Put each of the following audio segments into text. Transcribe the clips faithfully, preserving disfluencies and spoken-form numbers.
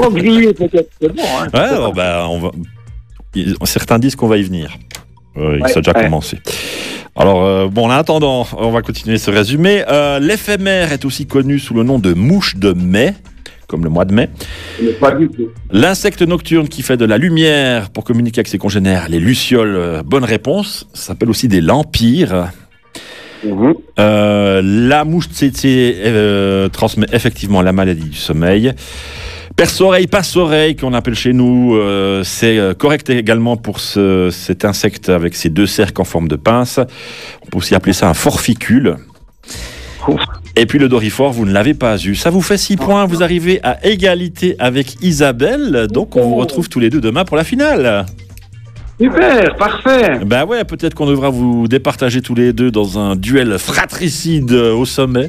Trop grillé, peut-être. C'est bon, hein. Ouais, bon, bah, on va... certains disent qu'on va y venir. Euh, Ouais, ça a déjà ouais. commencé. Alors, euh, bon, en attendant, on va continuer ce résumé. Euh, l'éphémère est aussi connu sous le nom de mouche de mai, comme le mois de mai. Mais pas du tout. L'insecte nocturne qui fait de la lumière pour communiquer avec ses congénères, les lucioles, euh, bonne réponse. Ça s'appelle aussi des lampires. Mhm. Euh, la mouche tsetse euh, transmet effectivement la maladie du sommeil. Perce-oreille, passe-oreille, qu'on appelle chez nous, euh, c'est euh, correct également pour ce, cet insecte avec ses deux cercles en forme de pince. On peut aussi appeler ça un forficule. Ouf. Et puis le dorifort, vous ne l'avez pas eu. Ça vous fait six points, vous arrivez à égalité avec Isabelle. Donc on vous retrouve tous les deux demain pour la finale. Super, parfait. Ben ouais, peut-être qu'on devra vous départager tous les deux dans un duel fratricide au sommet.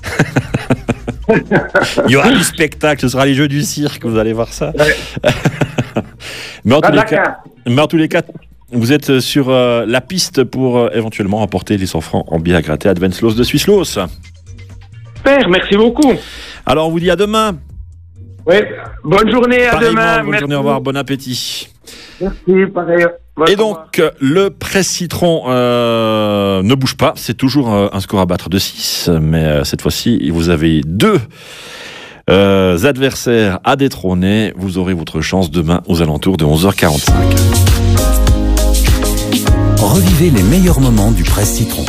Il y aura du spectacle, ce sera les jeux du cirque, vous allez voir ça. Ouais. mais, en tous Ah, les d'accord. cas, mais en tous les cas, vous êtes sur euh, la piste pour euh, éventuellement remporter les cent francs en billets à gratter Advance Loss de Swisslos. Super, merci beaucoup. Alors on vous dit à demain. Oui, bonne journée, à Pareillement, demain. bonne Merci. journée, au revoir, bon appétit. Merci, pareil. Bonne Et au revoir. donc, le presse-citron euh, ne bouge pas. C'est toujours euh, un score à battre de six. Mais euh, cette fois-ci, vous avez deux euh, adversaires à détrôner. Vous aurez votre chance demain aux alentours de onze heures quarante-cinq. Revivez les meilleurs moments du Presse Citron.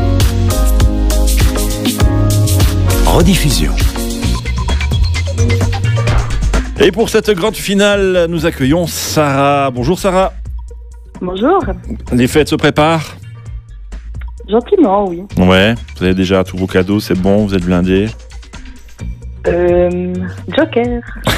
Rediffusion. Et pour cette grande finale, nous accueillons Sarah. Bonjour Sarah. Bonjour. Les fêtes se préparent? Gentiment, oui. Ouais, vous avez déjà tous vos cadeaux, c'est bon, vous êtes blindés? Euh, Joker.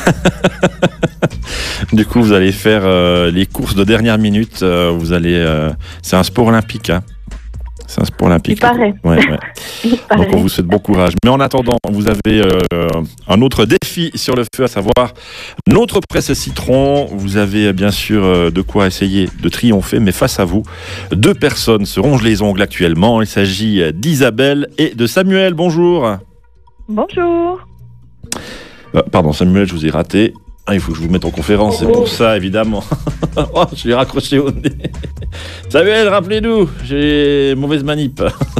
Du coup, vous allez faire euh, les courses de dernière minute. euh, vous allez, euh, c'est un sport olympique, hein. C'est un sport olympique. Il paraît. Ouais, ouais. Il paraît. Donc on vous souhaite bon courage. Mais en attendant, vous avez euh, un autre défi sur le feu, à savoir notre presse citron. Vous avez euh, bien sûr euh, de quoi essayer de triompher, mais face à vous, deux personnes se rongent les ongles actuellement. Il s'agit d'Isabelle et de Samuel. Bonjour. Bonjour. Euh, pardon, Samuel, je vous ai raté. Ah, il faut que je vous mette en conférence, c'est pour ça, évidemment. Oh, je l'ai raccroché au nez. Samuel, rappelez-nous, j'ai mauvaise manip.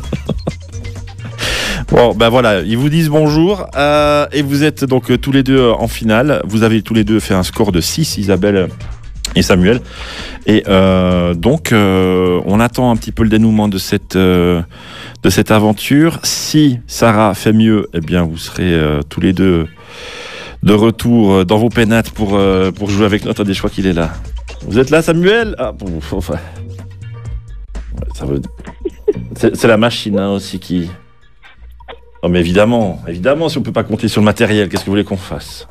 Bon, ben voilà, ils vous disent bonjour. Euh, et vous êtes donc euh, tous les deux en finale. Vous avez tous les deux fait un score de six, Isabelle et Samuel. Et euh, donc, euh, on attend un petit peu le dénouement de cette, euh, de cette aventure. Si Sarah fait mieux, eh bien, vous serez euh, tous les deux de retour dans vos pénates pour, euh, pour jouer avec nous. Attendez, je crois qu'il est là. Vous êtes là, Samuel? Ah, bon, enfin... ouais, ça veut... c'est, c'est la machine hein, aussi qui... Non mais évidemment, évidemment, si on peut pas compter sur le matériel, qu'est-ce que vous voulez qu'on fasse?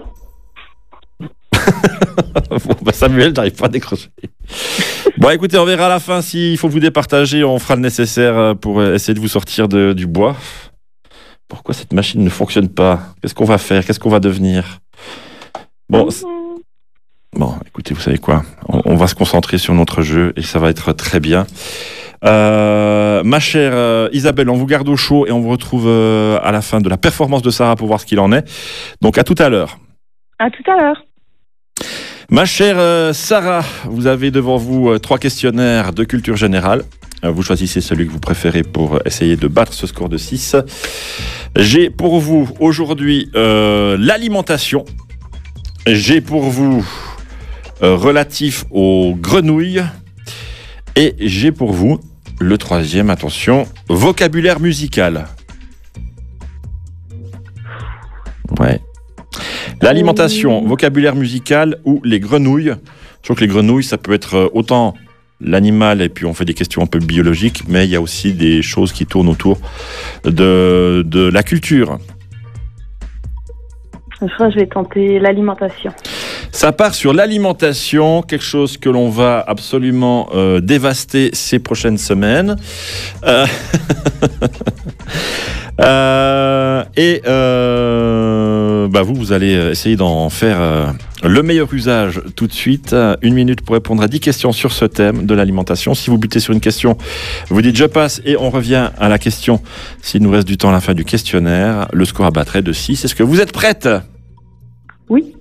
Bon, bah Samuel, j'arrive pas à décrocher. Bon, écoutez, on verra à la fin s'il faut vous départager, on fera le nécessaire pour essayer de vous sortir de, du bois. Pourquoi cette machine ne fonctionne pas? Qu'est-ce qu'on va faire? Qu'est-ce qu'on va devenir? Bon, c- bon, écoutez, vous savez quoi? On, on va se concentrer sur notre jeu et ça va être très bien. Euh, ma chère euh, Isabelle, on vous garde au chaud et on vous retrouve euh, à la fin de la performance de Sarah pour voir ce qu'il en est. Donc à tout à l'heure. À tout à l'heure. Ma chère euh, Sarah, vous avez devant vous euh, trois questionnaires de culture générale. Euh, vous choisissez celui que vous préférez pour essayer de battre ce score de six. J'ai pour vous aujourd'hui euh, l'alimentation. J'ai pour vous euh, relatif aux grenouilles. Et j'ai pour vous le troisième, attention, vocabulaire musical. Ouais. L'alimentation, vocabulaire musical ou les grenouilles. Je trouve que les grenouilles, ça peut être autant l'animal, et puis on fait des questions un peu biologiques, mais il y a aussi des choses qui tournent autour de, de la culture. Je crois que je vais tenter l'alimentation. Ça part sur l'alimentation, quelque chose que l'on va absolument euh, dévaster ces prochaines semaines. Euh... euh, et euh, bah vous, vous allez essayer d'en faire euh, le meilleur usage tout de suite. Une minute pour répondre à dix questions sur ce thème de l'alimentation. Si vous butez sur une question, vous dites je passe et on revient à la question. S'il nous reste du temps à la fin du questionnaire, le score à battre est de six. Est-ce que vous êtes prête ? Oui.